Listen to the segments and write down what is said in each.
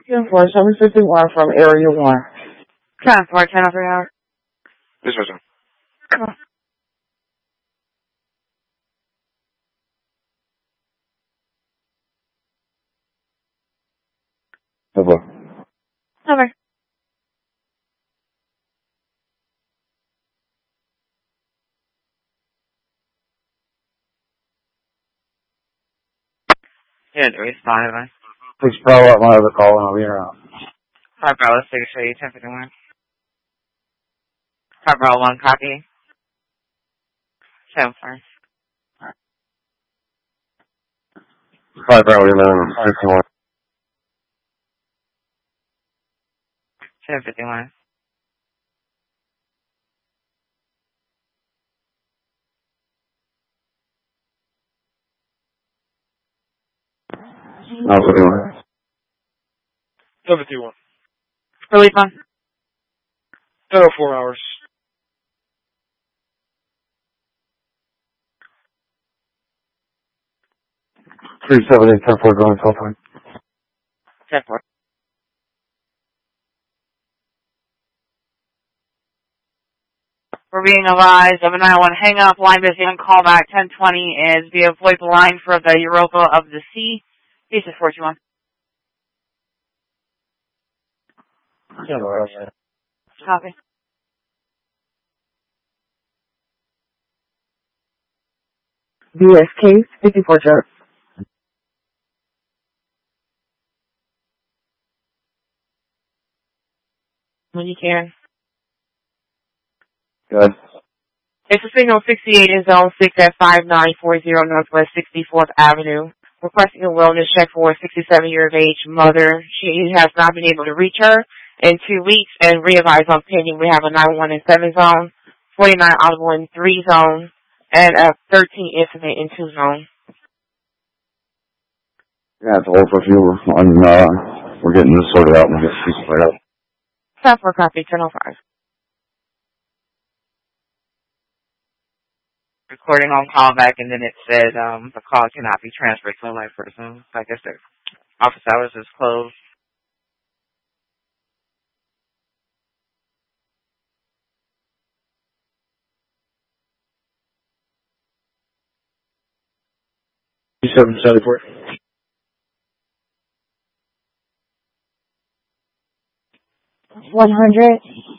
10 for 751 from Area 1. 10 for 10 over hour. This person. Come on. Over. Over. Yeah, there is 5. Please follow up my other call and I'll be around. 5 Bravo 6, show you 1051. 5 Bravo 1, copy. 7 4. 5 Bravo 11, 51. 1051. No, 51. 751. Relief on. 10:04 hours. Three 7 8 10 4 going 12 point. 10 4. We're being advised of a 911 hang up, line busy on callback 1020 is via VoIP line for the Europa of the Sea. Pieces 421. Copy. BSK 54 Sharp. When you can. Good. It's a signal 68 in zone 6 at 5940 Northwest 64th Avenue. Requesting a wellness check for a 67 year of age mother. She has not been able to reach her in 2 weeks and re-advise on pending. We have a 911 in 7 zone, 49 audible in 3 zone, and a 13 incident in 2 zone. Yeah, it's all for fuel. We're getting this sorted out and we'll get this cleared up. 10 for copy, 1005. Recording on callback, and then it said the call cannot be transferred to a live person. So I guess the office hours is closed. Seven for it. $100.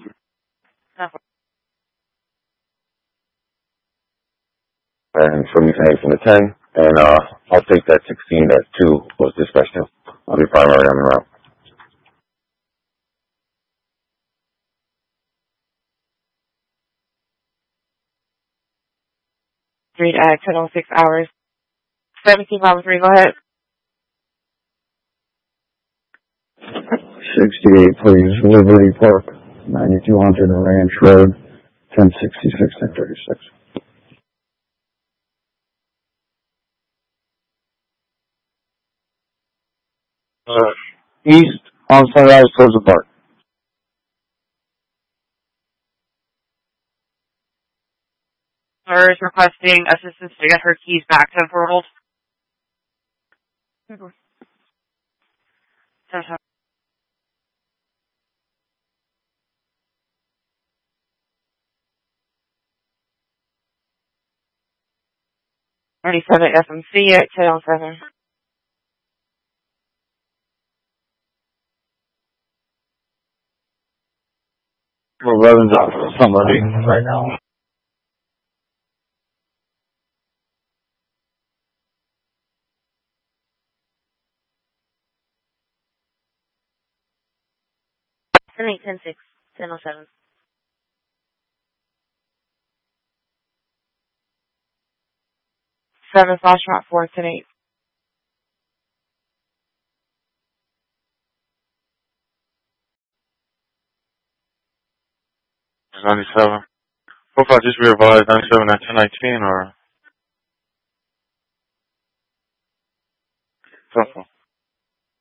And from the 10, and I'll take that 16 that 2 was dispatched to. I'll be primary on the route. Street at 10:06 hours. 1753, go ahead. 68, please. Liberty Park, 9200 Ranch Road, 1066 and 36. East on Sunrise towards the park. Her is requesting assistance to get her keys back to her hold. $37 FMC at 10:07. Well, 11's out for somebody right now. Tonight, 10:06, 10:07. 7 Foxtrot 4 tonight. It's 97. Hope I just re-advised 97 at 1019 or... Something.